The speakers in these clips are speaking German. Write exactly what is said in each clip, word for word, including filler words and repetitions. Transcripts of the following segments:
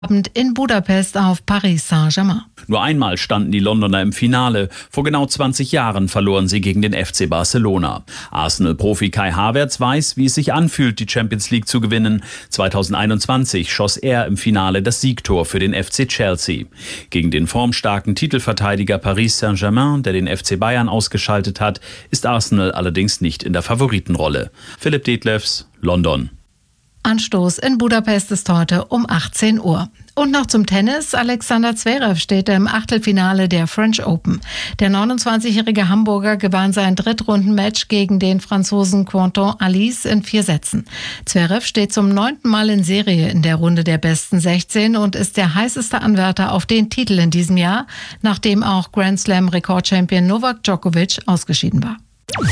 Abend in Budapest auf Paris Saint-Germain. Nur einmal standen die Londoner im Finale. Vor genau zwanzig Jahren verloren sie gegen den F C Barcelona. Arsenal-Profi Kai Havertz weiß, wie es sich anfühlt, die Champions League zu gewinnen. zweitausendeinundzwanzig schoss er im Finale das Siegtor für den F C Chelsea. Gegen den formstarken Titelverteidiger Paris Saint-Germain, der den F C Bayern ausgeschaltet hat, ist Arsenal allerdings nicht in der Favoritenrolle. Philipp Detlefs, London. Anstoß in Budapest ist heute um achtzehn Uhr. Und noch zum Tennis. Alexander Zverev steht im Achtelfinale der French Open. Der neunundzwanzigjährige Hamburger gewann sein Drittrundenmatch gegen den Franzosen Quentin Halys in vier Sätzen. Zverev steht zum neunten Mal in Serie in der Runde der besten sechzehn und ist der heißeste Anwärter auf den Titel in diesem Jahr, nachdem auch Grand Slam-Rekordchampion Novak Djokovic ausgeschieden war.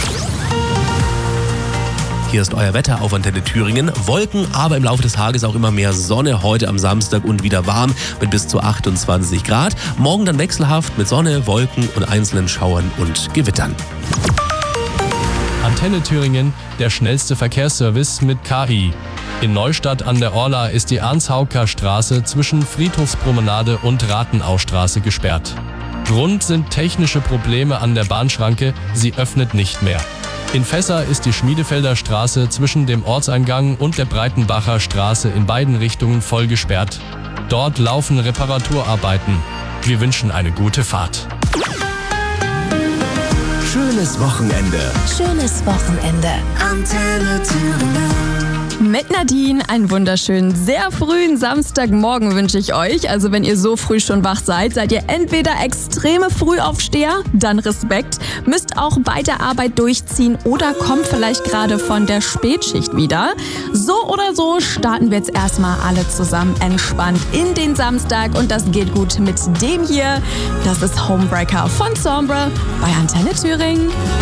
Hier ist euer Wetter auf Antenne Thüringen. Wolken, aber im Laufe des Tages auch immer mehr Sonne. Heute am Samstag und wieder warm mit bis zu achtundzwanzig Grad. Morgen dann wechselhaft mit Sonne, Wolken und einzelnen Schauern und Gewittern. Antenne Thüringen, der schnellste Verkehrsservice mit K I. In Neustadt an der Orla ist die Arns-Hauker-Straße zwischen Friedhofspromenade und Rathenaustraße gesperrt. Grund sind technische Probleme an der Bahnschranke, sie öffnet nicht mehr. In Fässer ist die Schmiedefelder Straße zwischen dem Ortseingang und der Breitenbacher Straße in beiden Richtungen voll gesperrt. Dort laufen Reparaturarbeiten. Wir wünschen eine gute Fahrt. Schönes Wochenende. Schönes Wochenende. Antenne Thüringen. Mit Nadine einen wunderschönen, sehr frühen Samstagmorgen wünsche ich euch. Also wenn ihr so früh schon wach seid, seid ihr entweder extreme Frühaufsteher, dann Respekt, müsst auch bei der Arbeit durchziehen oder kommt vielleicht gerade von der Spätschicht wieder. So oder so starten wir jetzt erstmal alle zusammen entspannt in den Samstag und das geht gut mit dem hier. Das ist Homebreaker von Sombre bei Antenne Thüringen.